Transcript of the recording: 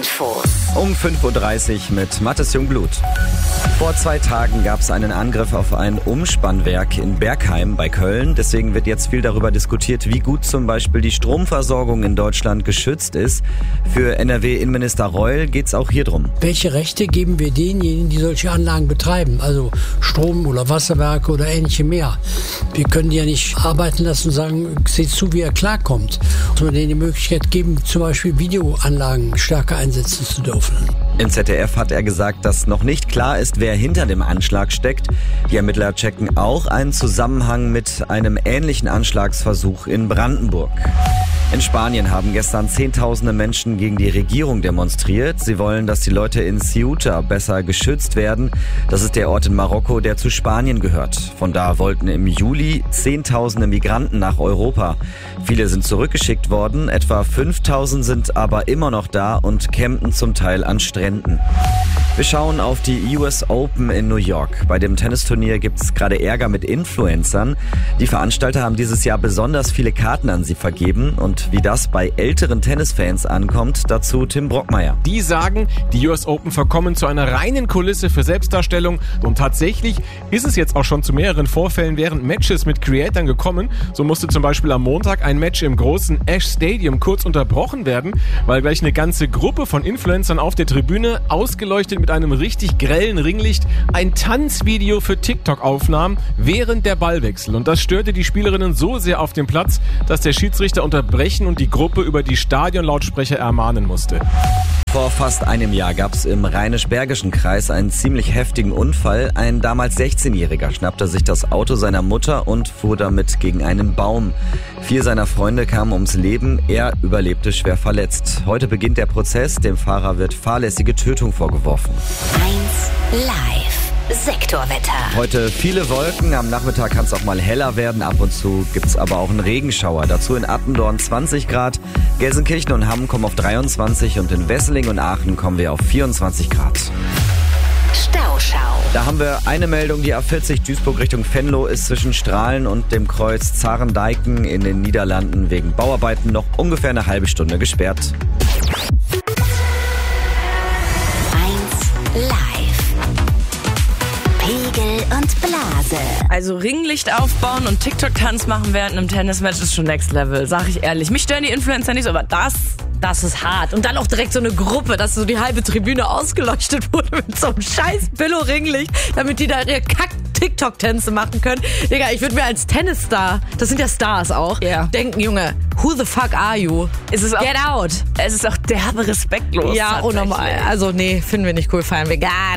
Infos. Um 5.30 Uhr mit Mathis Jungblut. Vor 2 Tagen gab es einen Angriff auf ein Umspannwerk in Bergheim bei Köln. Deswegen wird jetzt viel darüber diskutiert, wie gut zum Beispiel die Stromversorgung in Deutschland geschützt ist. Für NRW-Innenminister Reul geht es auch hier drum. Welche Rechte geben wir denjenigen, die solche Anlagen betreiben? Also Strom- oder Wasserwerke oder ähnliche mehr. Wir können die ja nicht arbeiten lassen und sagen, seht zu, wie er klarkommt. Dass wir denen die Möglichkeit geben, zum Beispiel Videoanlagen stärker einsetzen zu dürfen. Im ZDF hat er gesagt, dass noch nicht klar ist, wer hinter dem Anschlag steckt. Die Ermittler checken auch einen Zusammenhang mit einem ähnlichen Anschlagsversuch in Brandenburg. In Spanien haben gestern Zehntausende Menschen gegen die Regierung demonstriert. Sie wollen, dass die Leute in Ceuta besser geschützt werden. Das ist der Ort in Marokko, der zu Spanien gehört. Von da wollten im Juli Zehntausende Migranten nach Europa. Viele sind zurückgeschickt worden, etwa 5.000 sind aber immer noch da und campen zum Teil an Stränden. Wir schauen auf die US Open in New York. Bei dem Tennisturnier gibt es gerade Ärger mit Influencern. Die Veranstalter haben dieses Jahr besonders viele Karten an sie vergeben. Und wie das bei älteren Tennisfans ankommt, dazu Tim Brockmeier. Die sagen, die US Open verkommen zu einer reinen Kulisse für Selbstdarstellung. Und tatsächlich ist es jetzt auch schon zu mehreren Vorfällen während Matches mit Creatern gekommen. So musste zum Beispiel am Montag ein Match im großen Ash Stadium kurz unterbrochen werden, weil gleich eine ganze Gruppe von Influencern auf der Tribüne, ausgeleuchtet mit einem richtig grellen Ringlicht, ein Tanzvideo für TikTok aufnahm während der Ballwechsel. Und das störte die Spielerinnen so sehr auf dem Platz, dass der Schiedsrichter unterbrechen und die Gruppe über die Stadionlautsprecher ermahnen musste. Vor fast einem Jahr gab es im Rheinisch-Bergischen Kreis einen ziemlich heftigen Unfall. Ein damals 16-Jähriger schnappte sich das Auto seiner Mutter und fuhr damit gegen einen Baum. 4 seiner Freunde kamen ums Leben, er überlebte schwer verletzt. Heute beginnt der Prozess, dem Fahrer wird fahrlässige Tötung vorgeworfen. 1 Live. Sektorwetter. Heute viele Wolken, am Nachmittag kann es auch mal heller werden, ab und zu gibt es aber auch einen Regenschauer. Dazu in Attendorn 20 Grad, Gelsenkirchen und Hamm kommen auf 23 und in Wesseling und Aachen kommen wir auf 24 Grad. Stauschau. Da haben wir eine Meldung, die A40 Duisburg Richtung Venlo ist zwischen Strahlen und dem Kreuz Zarendijken in den Niederlanden wegen Bauarbeiten noch ungefähr eine halbe Stunde gesperrt. 1 Live. Pegel und Blase. Also Ringlicht aufbauen und TikTok-Tanz machen während einem Tennismatch ist schon Next Level, sag ich ehrlich. Mich stören die Influencer nicht so, aber das ist hart. Und dann auch direkt so eine Gruppe, dass so die halbe Tribüne ausgeleuchtet wurde mit so einem scheiß Billo-Ringlicht, damit die da ihre Kack-TikTok-Tänze machen können. Digga, ich würde mir als Tennisstar, das sind ja Stars auch, denken, Junge, who the fuck are you? Get out. Es ist auch derbe respektlos. Ja, unnormal. Also nee, finden wir nicht cool, feiern wir gar